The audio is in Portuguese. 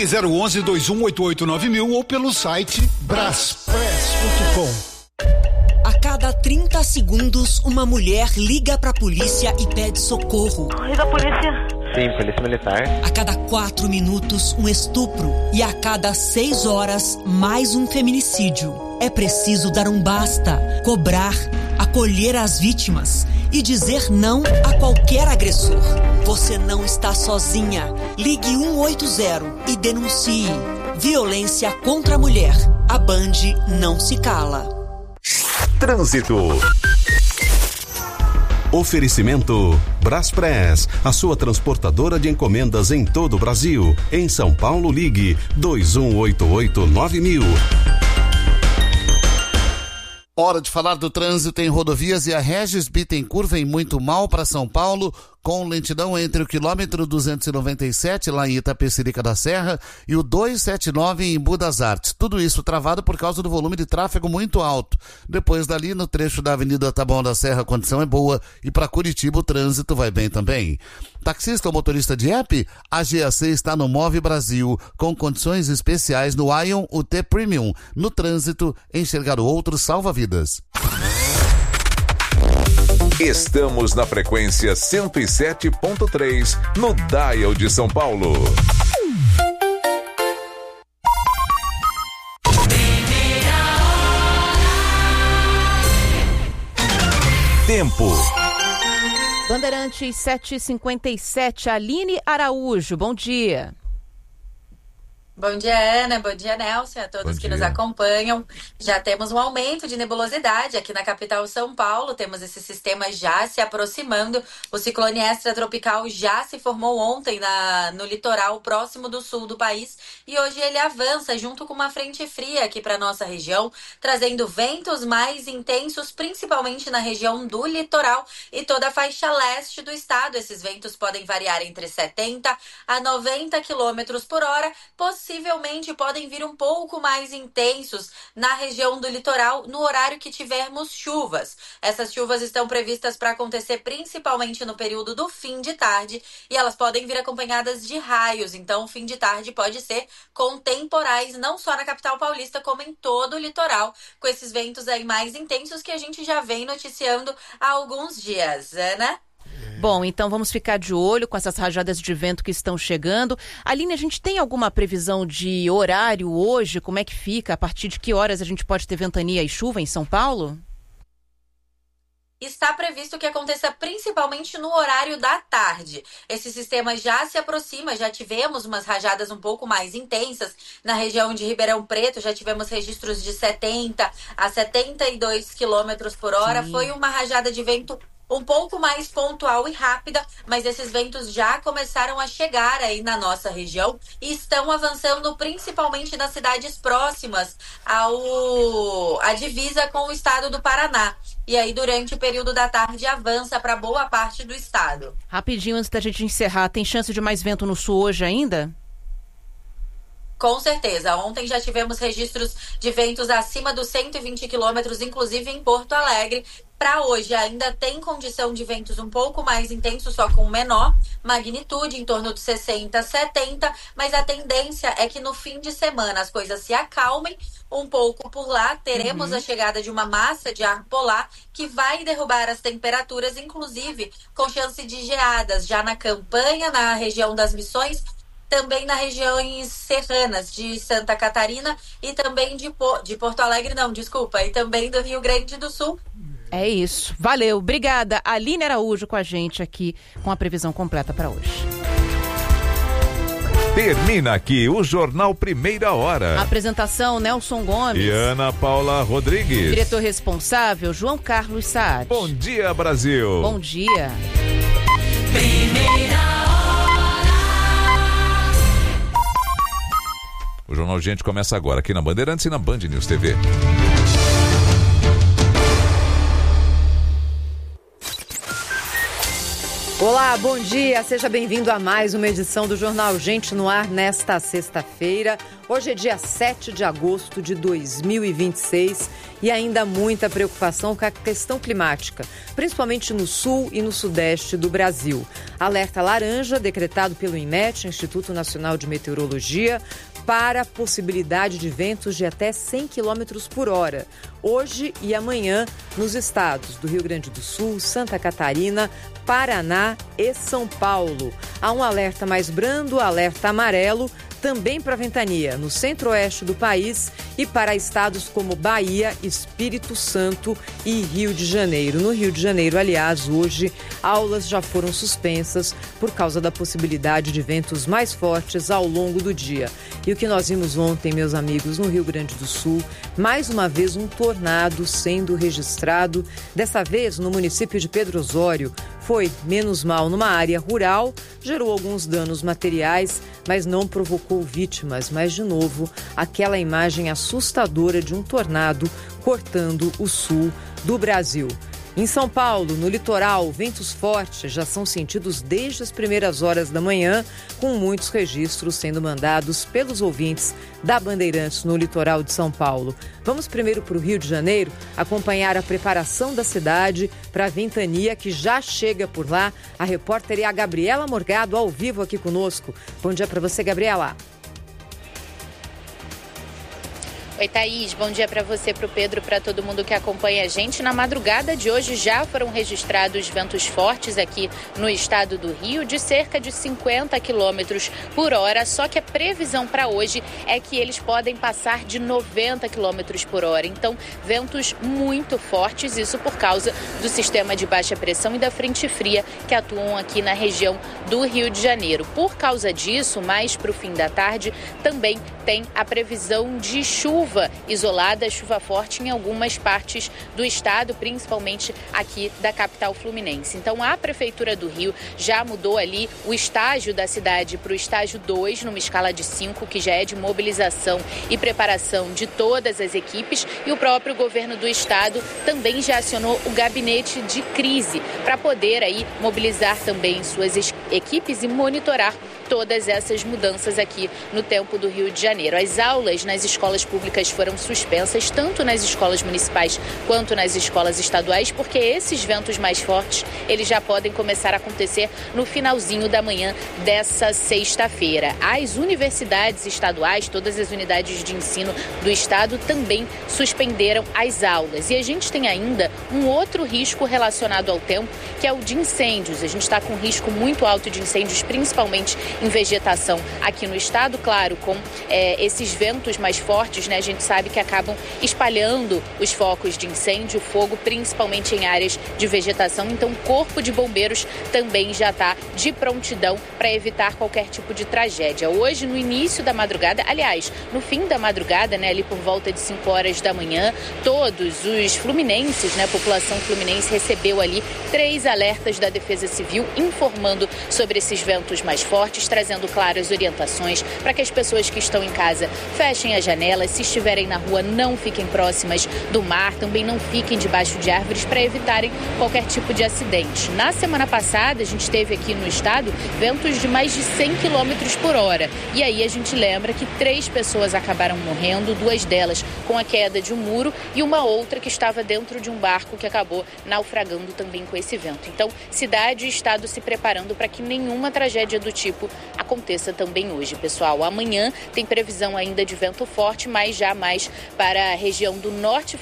Ligue 011-2188-9000 ou pelo site braspress.com. A cada 30 segundos, uma mulher liga pra polícia e pede socorro. Liga a polícia. Sim, polícia militar. A cada 4 minutos, um estupro. E a cada 6 horas, mais um feminicídio. É preciso dar um basta, cobrar, acolher as vítimas e dizer não a qualquer agressor. Você não está sozinha. Ligue 180 e denuncie. Violência contra a mulher. A Band não se cala. Trânsito. Oferecimento Braspress, a sua transportadora de encomendas em todo o Brasil. Em São Paulo, ligue 2188-9000. Hora de falar do trânsito em rodovias e a Regis Bittencourt vem muito mal para São Paulo, com lentidão entre o quilômetro 297, lá em Itapecerica da Serra, e o 279 em Budas Artes. Tudo isso travado por causa do volume de tráfego muito alto. Depois dali, no trecho da Avenida Taboão da Serra, a condição é boa, e para Curitiba o trânsito vai bem também. Taxista ou motorista de app? A GAC está no Move Brasil, com condições especiais no Ion UT Premium. No trânsito, enxergar o outro salva vidas. Estamos na frequência 107.3 no Dial de São Paulo. Tempo. Bandeirantes 7h57, Aline Araújo, bom dia. Bom dia, Ana. Bom dia, Nelson, a todos que nos acompanham. Já temos um aumento de nebulosidade aqui na capital São Paulo. Temos esse sistema já se aproximando. O ciclone extratropical já se formou ontem no litoral próximo do sul do país. E hoje ele avança junto com uma frente fria aqui para nossa região, trazendo ventos mais intensos, principalmente na região do litoral e toda a faixa leste do estado. Esses ventos podem variar entre 70 a 90 km por hora, possivelmente podem vir um pouco mais intensos na região do litoral no horário que tivermos chuvas. Essas chuvas estão previstas para acontecer principalmente no período do fim de tarde e elas podem vir acompanhadas de raios. Então, o fim de tarde pode ser com temporais não só na capital paulista, como em todo o litoral, com esses ventos aí mais intensos que a gente já vem noticiando há alguns dias, né? Bom, então vamos ficar de olho com essas rajadas de vento que estão chegando. Aline, a gente tem alguma previsão de horário hoje? Como é que fica? A partir de que horas a gente pode ter ventania e chuva em São Paulo? Está previsto que aconteça principalmente no horário da tarde. Esse sistema já se aproxima, já tivemos umas rajadas um pouco mais intensas na região de Ribeirão Preto, já tivemos registros de 70 a 72 km por hora. Sim. Foi uma rajada de vento um pouco mais pontual e rápida, mas esses ventos já começaram a chegar aí na nossa região e estão avançando principalmente nas cidades próximas à divisa com o estado do Paraná. E aí, durante o período da tarde, avança para boa parte do estado. Rapidinho, antes da gente encerrar, tem chance de mais vento no sul hoje ainda? Com certeza. Ontem já tivemos registros de ventos acima dos 120 quilômetros, inclusive em Porto Alegre. Para hoje ainda tem condição de ventos um pouco mais intensos, só com menor magnitude, em torno de 60, 70, mas a tendência é que no fim de semana as coisas se acalmem um pouco por lá. Teremos a chegada de uma massa de ar polar que vai derrubar as temperaturas, inclusive com chance de geadas já na Campanha, na região das Missões, também nas regiões serranas de Santa Catarina e também de Porto Alegre, e também do Rio Grande do Sul. É isso. Valeu. Obrigada. Aline Araújo com a gente aqui com a previsão completa para hoje. Termina aqui o Jornal Primeira Hora. Apresentação Nelson Gomes e Ana Paula Rodrigues. Diretor responsável João Carlos Saad. Bom dia, Brasil. Bom dia. Primeira Hora. O Jornal Gente começa agora aqui na Bandeirantes e na Band News TV. Olá, bom dia, seja bem-vindo a mais uma edição do Jornal Gente no Ar nesta sexta-feira. Hoje é dia 7 de agosto de 2026 e ainda muita preocupação com a questão climática, principalmente no sul e no sudeste do Brasil. Alerta laranja decretado pelo INMET, Instituto Nacional de Meteorologia, para a possibilidade de ventos de até 100 km por hora, hoje e amanhã, nos estados do Rio Grande do Sul, Santa Catarina, Paraná e São Paulo. Há um alerta mais brando, alerta amarelo, também para ventania no centro-oeste do país e para estados como Bahia, Espírito Santo e Rio de Janeiro. No Rio de Janeiro, aliás, hoje, aulas já foram suspensas por causa da possibilidade de ventos mais fortes ao longo do dia. E o que nós vimos ontem, meus amigos, no Rio Grande do Sul, mais uma vez um tornado sendo registrado, dessa vez no município de Pedro Osório. Foi menos mal numa área rural, gerou alguns danos materiais, mas não provocou vítimas. Mas, de novo, aquela imagem assustadora de um tornado cortando o sul do Brasil. Em São Paulo, no litoral, ventos fortes já são sentidos desde as primeiras horas da manhã, com muitos registros sendo mandados pelos ouvintes da Bandeirantes no litoral de São Paulo. Vamos primeiro para o Rio de Janeiro acompanhar a preparação da cidade para a ventania que já chega por lá. A repórter é a Gabriela Morgado, ao vivo aqui conosco. Bom dia para você, Gabriela. Oi, Thaís, bom dia para você, para o Pedro, para todo mundo que acompanha a gente. Na madrugada de hoje já foram registrados ventos fortes aqui no estado do Rio, de cerca de 50 km por hora, só que a previsão para hoje é que eles podem passar de 90 km por hora. Então, ventos muito fortes, isso por causa do sistema de baixa pressão e da frente fria que atuam aqui na região do Rio de Janeiro. Por causa disso, mais para o fim da tarde, também tem a previsão de chuva isolada, chuva forte em algumas partes do estado, principalmente aqui da capital fluminense. Então, a Prefeitura do Rio já mudou ali o estágio da cidade para o estágio 2, numa escala de 5, que já é de mobilização e preparação de todas as equipes, e o próprio governo do estado também já acionou o gabinete de crise para poder aí mobilizar também suas equipes e monitorar todas essas mudanças aqui no tempo do Rio de Janeiro. As aulas nas escolas públicas foram suspensas, tanto nas escolas municipais quanto nas escolas estaduais, porque esses ventos mais fortes, eles já podem começar a acontecer no finalzinho da manhã dessa sexta-feira. As universidades estaduais, todas as unidades de ensino do estado também suspenderam as aulas. E a gente tem ainda um outro risco relacionado ao tempo, que é o de incêndios. A gente está com um risco muito alto de incêndios, principalmente em vegetação aqui no estado, claro, com esses ventos mais fortes, né? A gente sabe que acabam espalhando os focos de incêndio, fogo, principalmente em áreas de vegetação. Então, o Corpo de Bombeiros também já está de prontidão para evitar qualquer tipo de tragédia. Hoje, no início da madrugada, aliás, no fim da madrugada, né, ali por volta de 5 horas da manhã, todos os fluminenses, né, a população fluminense recebeu ali 3 alertas da Defesa Civil informando sobre esses ventos mais fortes, trazendo claras orientações para que as pessoas que estão em casa fechem as janelas, se estiverem na rua não fiquem próximas do mar, também não fiquem debaixo de árvores para evitarem qualquer tipo de acidente. Na semana passada a gente teve aqui no estado ventos de mais de 100 km por hora e aí a gente lembra que 3 pessoas acabaram morrendo, 2 delas com a queda de um muro e uma outra que estava dentro de um barco que acabou naufragando também com esse vento. Então, cidade e estado se preparando para que nenhuma tragédia do tipo aconteça também hoje, pessoal. Amanhã tem previsão ainda de vento forte, mas já mais para a região do norte